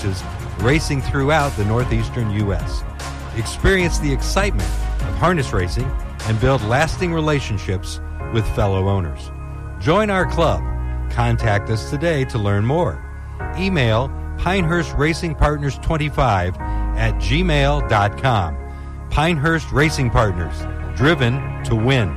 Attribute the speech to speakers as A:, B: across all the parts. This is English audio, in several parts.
A: races racing throughout the northeastern U.S. Experience the excitement of harness racing and build lasting relationships with fellow owners. Join our club. Contact us today to learn more. Email PinehurstRacingPartners25@gmail.com. Pinehurst Racing Partners, driven to win.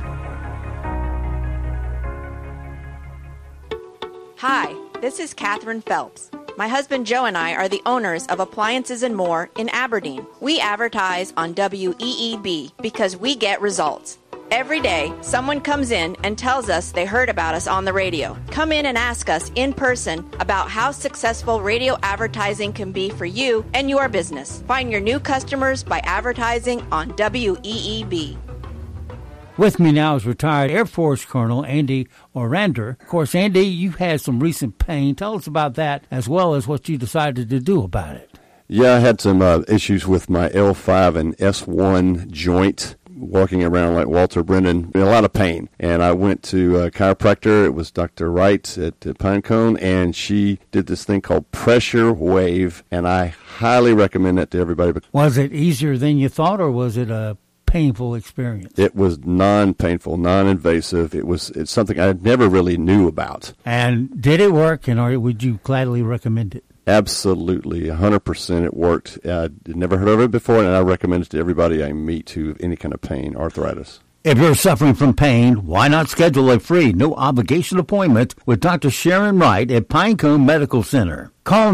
B: Hi, this is Catherine Phelps. My husband Joe and I are the owners of Appliances and More in Aberdeen. We advertise on WEEB because we get results. Every day, someone comes in and tells us they heard about us on the radio. Come in and ask us in person about how successful radio advertising can be for you and your business. Find your new customers by advertising on WEEB.
C: With me now is retired Air Force Colonel Andy Orander. Of course, Andy, you had some recent pain. Tell us about that as well as what you decided to do about it.
D: Yeah, I had some issues with my L5 and S1 joint, walking around like Walter Brennan, in a lot of pain. And I went to a chiropractor. It was Dr. Wright at Pinecone, and she did this thing called Pressure Wave, and I highly recommend that to everybody.
C: Was it easier than you thought, or was it a painful experience?
D: It was non-painful, non-invasive. It's something I never really knew about.
C: And did it work, and or would you gladly recommend it?
D: Absolutely, 100% it worked. I'd never heard of it before, and I recommend it to everybody I meet who have any kind of pain, arthritis.
C: If you're suffering from pain, why not schedule a free, no-obligation appointment with Dr. Sharon Wright at Pinecone Medical Center? Call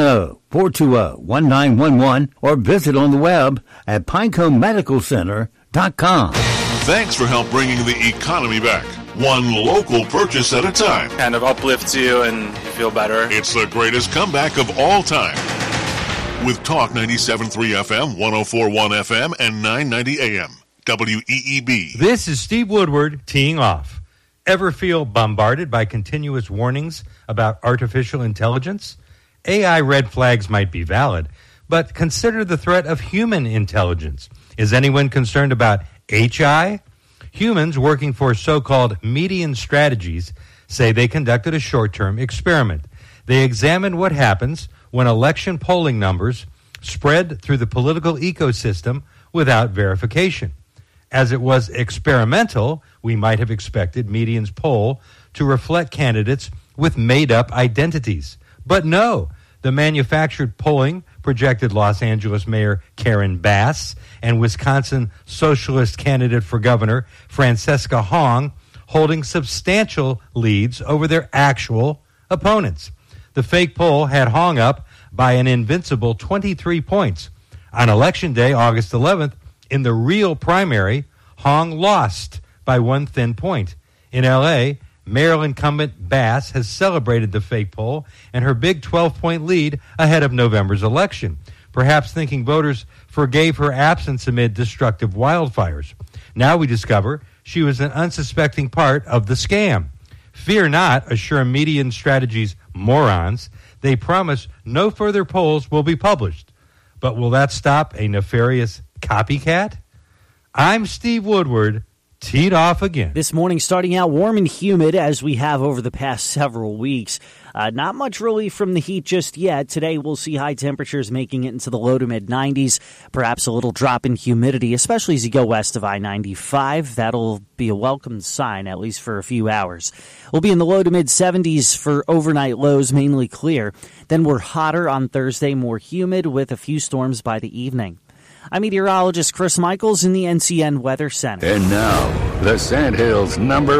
C: 910-420-1911 or visit on the web at pineconemedicalcenter.com.
E: Thanks for help bringing the economy back. One local purchase at a time.
F: Kind of uplifts you and you feel better.
E: It's the greatest comeback of all time. With Talk 97.3 FM, 104.1 FM, and 990 AM. WEEB.
A: This is Steve Woodward teeing off. Ever feel bombarded by continuous warnings about artificial intelligence? AI red flags might be valid, but consider the threat of human intelligence. Is anyone concerned about HI? Humans working for so-called median strategies say they conducted a short-term experiment. They examined what happens when election polling numbers spread through the political ecosystem without verification. As it was experimental, we might have expected median's poll to reflect candidates with made-up identities. But no, the manufactured polling projected Los Angeles Mayor Karen Bass and Wisconsin socialist candidate for governor Francesca Hong holding substantial leads over their actual opponents. The fake poll had Hong up by an invincible 23 points. On Election Day, August 11th, in the real primary, Hong lost by one thin point. In L.A., mayoral incumbent Bass has celebrated the fake poll and her big 12-point lead ahead of November's election, perhaps thinking voters forgave her absence amid destructive wildfires. Now we discover she was an unsuspecting part of the scam. Fear not, assure Median Strategies morons. They promise no further polls will be published. But will that stop a nefarious copycat? I'm Steve Woodward, teed off again.
G: This morning starting out warm and humid as we have over the past several weeks. Not much relief from the heat just yet. Today we'll see high temperatures making it into the low to mid-90s, perhaps a little drop in humidity, especially as you go west of I-95. That'll be a welcome sign, at least for a few hours. We'll be in the low to mid-70s for overnight lows, mainly clear. Then we're hotter on Thursday, more humid with a few storms by the evening. I'm meteorologist Chris Michaels in the NCN Weather Center.
H: And now, the Sandhills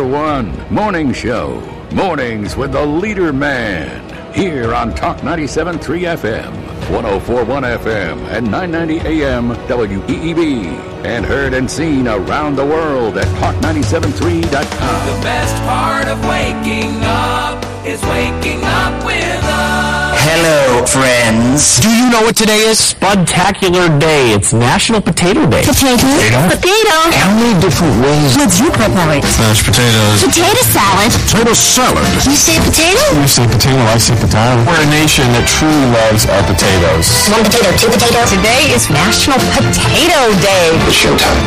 H: #1 morning show. Mornings with the leader man. Here on Talk 97.3 FM, 104.1 FM, and 990 AM WEEB. And heard and seen around the world at talk973.com.
I: The best part of waking up is waking up with us.
J: Hello, friends. Do you know what today is? Spudtacular Day. It's National Potato Day.
K: Potato.
J: How many different ways
K: would you prepare it?
J: Mashed potatoes.
K: Potato salad.
J: Potato salad.
K: You say potato?
J: You say potato, I say potato. We're a nation that truly loves our potatoes.
K: One potato, two potatoes. Today is National Potato Day.
J: It's showtime.